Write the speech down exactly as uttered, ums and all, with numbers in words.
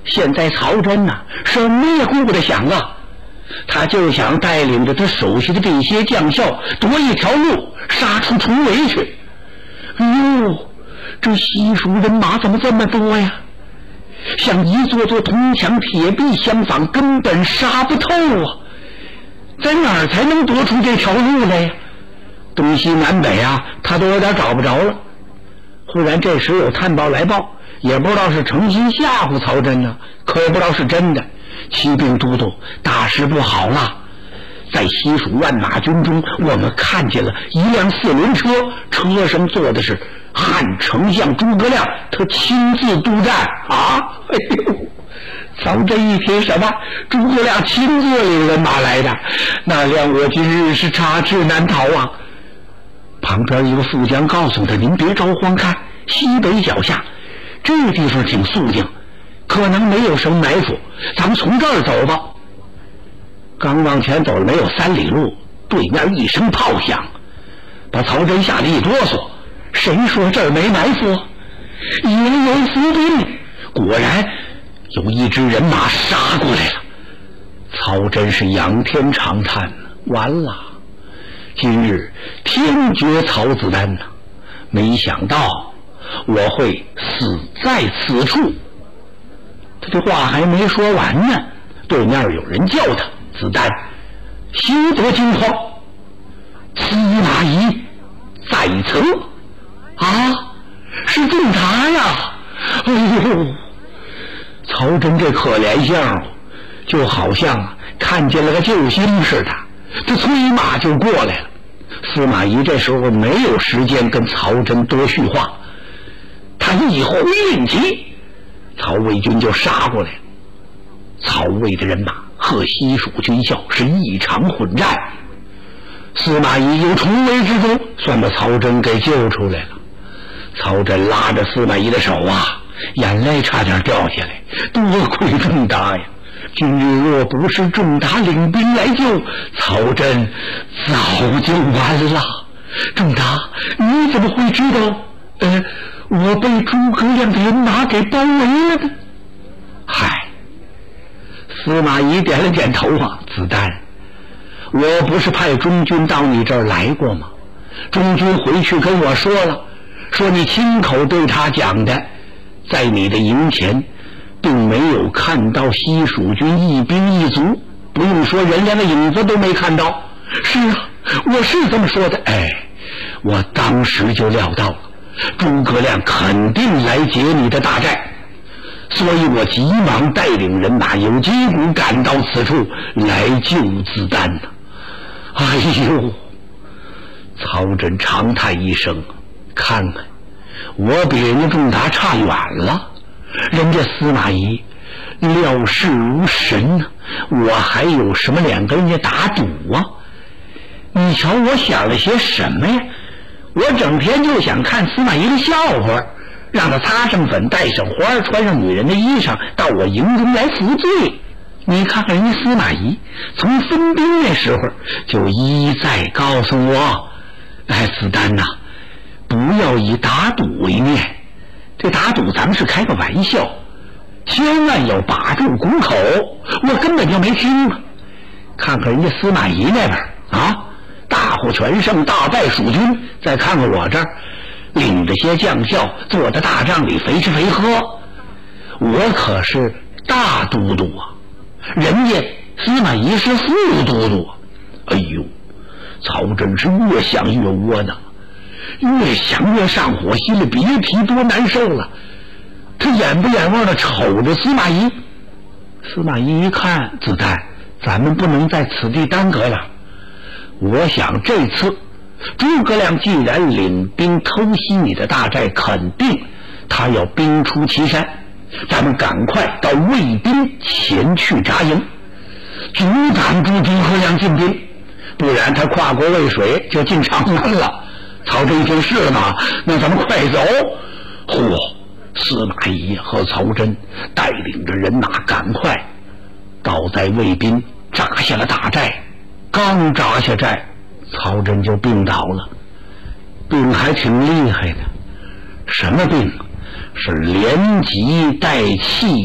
现在曹真呐、啊，什么也顾不得想啊，他就想带领着他手下的这些将校夺一条路，杀出重围去。哎呦，这西蜀人马怎么这么多呀？像一座座铜墙铁壁相仿，根本杀不透啊！在哪儿才能夺出这条路来呀？东西南北啊，他都有点找不着了。忽然这时有探报来报，也不知道是诚心吓唬曹真呢、啊，可也不知道是真的。启禀都督，大事不好了！在西蜀万马军中，我们看见了一辆四轮车，车上坐的是汉丞相诸葛亮，他亲自督战啊！哎呦，曹真一听什么诸葛亮亲自领人马来的，那谅我今日是插翅难逃啊！旁边一个副将告诉他：“您别着慌，看西北脚下这个地方挺肃静，可能没有什么埋伏，咱们从这儿走吧。”刚往前走了没有三里路，对面一声炮响，把曹真吓得一哆嗦。谁说这儿没埋伏？也有伏兵。果然有一支人马杀过来了。曹真是仰天长叹，完了，今日天绝曹子丹呐！没想到我会死在此处。他这话还没说完呢，对面有人叫他：“子丹，休得惊慌，司马懿在此。”啊，是仲达呀！哎呦，曹真这可怜相，就好像看见了个救星似的，他催马就过来了。司马懿这时候没有时间跟曹真多叙话，他一挥令旗，曹魏军就杀过来了。曹魏的人马和西蜀军校是一场混战，司马懿由重围之中算把曹真给救出来了。曹真拉着司马懿的手啊，眼泪差点掉下来，多亏仲达呀！今日若不是仲达领兵来救，曹真早就完了。仲达，你怎么会知道呃，我被诸葛亮的人马给包围了呢？嗨，司马懿点了点头啊，子丹，我不是派中军到你这儿来过吗？中军回去跟我说了，说你亲口对他讲的，在你的营前并没有看到西蜀军一兵一卒，不用说人连个影子都没看到。是啊，我是这么说的。哎，我当时就料到了，诸葛亮肯定来劫你的大寨，所以我急忙带领人马有击鼓赶到此处来救子丹呢。哎呦，曹真长叹一声，看看我比人家仲达差远了，人家司马懿料事如神呢、啊，我还有什么脸跟人家打赌啊？你瞧我想了些什么呀？我整天就想看司马懿的笑话，让他擦上粉戴上花穿上女人的衣裳到我营中来服罪。你看看人家司马懿从分兵那时候就一再告诉我，哎，子丹呐、啊，不要以打赌为念，这打赌咱们是开个玩笑，千万要把住鼓口。我根本就没听啊！看看人家司马懿那边啊，大获全胜，大败蜀军，再看看我这儿领着些将校坐在大帐里肥吃肥喝，我可是大都督啊，人家司马懿是副都督。哎呦，曹真是越想越窝囊，越想越上火，心里别提多难受了。他眼不眼望的瞅着司马懿，司马懿一看，子丹，咱们不能在此地耽搁了。我想这次诸葛亮既然领兵偷袭你的大寨，肯定他要兵出祁山，咱们赶快到魏兵前去扎营，阻挡住诸葛亮进兵，不然他跨过渭水就进长安了。曹真一听是吗？那咱们快走！嚯，司马懿和曹真带领着人马赶快倒在魏兵扎下了大寨。刚扎下寨，曹真就病倒了，病还挺厉害的。什么病？是连急带气